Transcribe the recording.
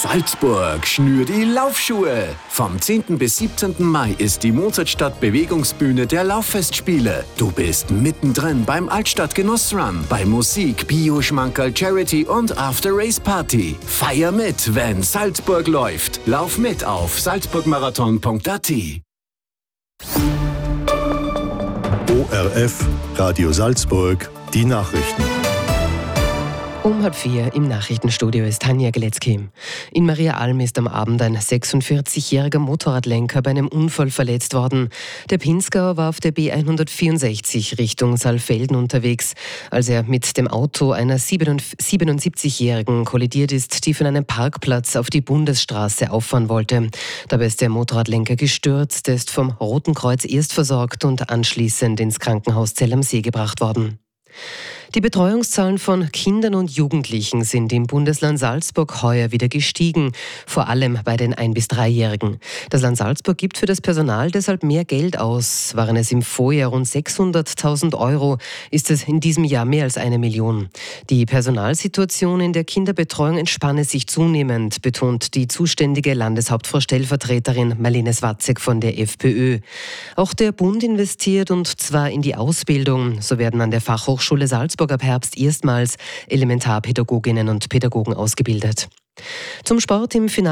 Salzburg, schnür die Laufschuhe! Vom 10. bis 17. Mai ist die Mozartstadt Bewegungsbühne der Lauffestspiele. Du bist mittendrin beim Altstadt-Genussrun, bei Musik, Bio-Schmankerl, Charity und After-Race-Party. Feier mit, wenn Salzburg läuft. Lauf mit auf salzburgmarathon.at. ORF, Radio Salzburg, die Nachrichten. Um 3:30 im Nachrichtenstudio ist Tanja Geletzky. In Maria Alm ist am Abend ein 46-jähriger Motorradlenker bei einem Unfall verletzt worden. Der Pinzgauer war auf der B164 Richtung Saalfelden unterwegs, als er mit dem Auto einer 77-jährigen kollidiert ist, die von einem Parkplatz auf die Bundesstraße auffahren wollte. Dabei ist der Motorradlenker gestürzt, ist vom Roten Kreuz erst versorgt und anschließend ins Krankenhaus Zell am See gebracht worden. Die Betreuungszahlen von Kindern und Jugendlichen sind im Bundesland Salzburg heuer wieder gestiegen, vor allem bei den 1- bis 3-Jährigen. Das Land Salzburg gibt für das Personal deshalb mehr Geld aus. Waren es im Vorjahr rund 600.000 Euro, ist es in diesem Jahr mehr als 1 Million. Die Personalsituation in der Kinderbetreuung entspanne sich zunehmend, betont die zuständige Landeshauptfrau-Stellvertreterin Marlene Swatzek von der FPÖ. Auch der Bund investiert, und zwar in die Ausbildung. So werden an der Fachhochschule Salzburg ab Herbst erstmals Elementarpädagoginnen und Pädagogen ausgebildet. Zum Sport im Finale